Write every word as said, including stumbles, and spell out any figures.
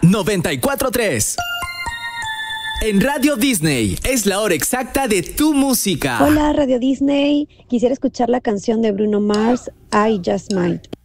noventa y cuatro punto tres. En Radio Disney es la hora exacta de tu música. Hola, Radio Disney. Quisiera escuchar la canción de Bruno Mars, I Just Might.